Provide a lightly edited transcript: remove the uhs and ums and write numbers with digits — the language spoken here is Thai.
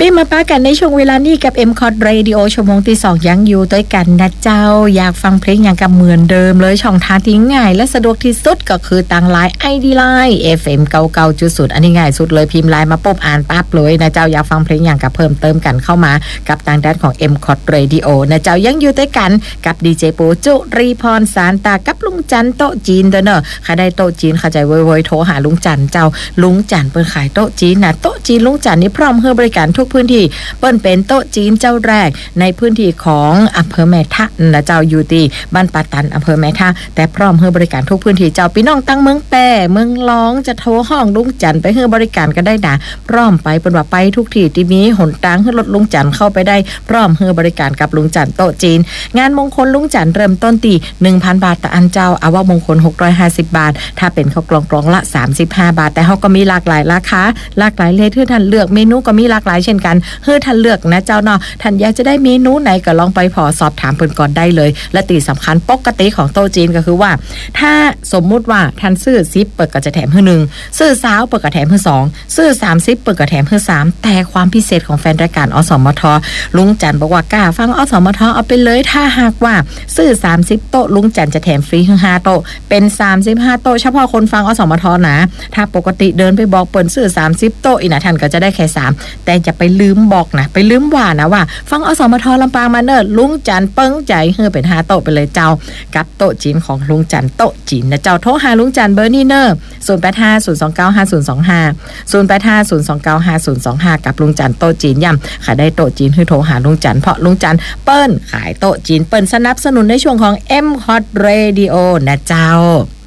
ปีมาป้ากันในช่วงเวลานี้กับ M-Cod Radio ชั่วโมงที่2ยังอยู่ด้วยกันนะเจ้าอยากฟังเพลงอย่างกับเหมือนเดิมเลยช่องทางที่ง่ายและสะดวกที่สุดก็คือทาง LINE ID Line FM 99.0 อันนี้ง่ายสุดเลยพิมพ์ LINE มาปุ๊บอ่านปั๊บเลยนะเจ้าอยากฟังเพลงอย่างกับเพิ่มเติมกันเข้ามากับทางด้านของ M-Cod Radio นะเจ้ายังอยู่ด้วยกันกับดีเจปูจุรีพรสารตากับลุงจันโต๊ะจีนเด้อเนอะใครได้โต๊ะจีนเข้าใจโวยๆโทรหาลุงจันเจ้าลุงจันเปิ้นขายโต๊ะจีนนะโต๊ะจีนลุงจันนี่พร้อมให้บริการทุกพื้นที่เปิ้นเป็นโต๊ะจีนเจ้าแรกในพื้นที่ของอำเภอแม่ทะนะเจ้าอยู่ที่บ้านปาตันอำเภอแม่ทะแต่พร้อมให้บริการทุกพื้นที่เจ้าพี่น้องตั้งเมืองแปเมืองร้องจะโทรห้องลุงจันไปให้บริการก็ได้นะพร้อมไปเปิ้นว่าไปทุกที่ที่มีหนทางให้รถลุงจันเข้าไปได้พร้อมให้บริการกับลุงจันโต๊ะจีนงานมงคลลุงจันเริ่มต้นที่ 1,000 บาทต่ออันเจ้าอาวามงคล650 บาทถ้าเป็นข้าวกล่องละ35 บาทแต่เฮาก็มีหลากหลายราคาหลากหลายเลยที่ท่านเลือกเมนูก็มีหลากหลายเช่นกันเฮือท่านเลือกนะเจ้าเนาะท่านอยากจะได้เมนูไหนก็ลองไปพอสอบถามเพิ่นก่อนได้เลยและตีสำคัญปกติของโต๊ะจีนก็คือว่าถ้าสมมุติว่าท่านซื้อ10เปิดก็จะแถมให้1ซื้อ20เปิดก็แถมให้2ซื้อ30เปิดก็แถมให้3แต่ความพิเศษของแฟนรายการอสมทลุงจันบอกว่ากล้าฟังอสมทเอาไปเลยถ้าหากว่าซื้อ30โต๊ะลุงจันจะแถมฟรีให้5โต๊ะเป็น35โต๊ะเฉพาะคนฟังอสมทนะถ้าปกติเดินไปบอกเปิ้นซื้อ30โต๊ะอีกนะท่านก็จะได้แค่3แต่จะไปลืมบอกนะไปลืมว่านะว่าฟังอสมทลำปางมาเนิ่นลุงจันเปิ้งใจเฮือเป็น5โต๊ะไปเลยเจ้ากับโต๊ะจีนของลุงจันโต๊ะจีนนะเจ้าโทรหาลุงจันเบอร์นี้เนอ0850295025 กับลุงจันโต๊ะจีนย่ำขายได้โต๊ะจีนให้โทรหาลุงจันเพราะลุงจันเปิ้นขายโต๊ะจีนเปิ้นสนับสนุนในช่วงของ M-Cod Radio นะเจ้า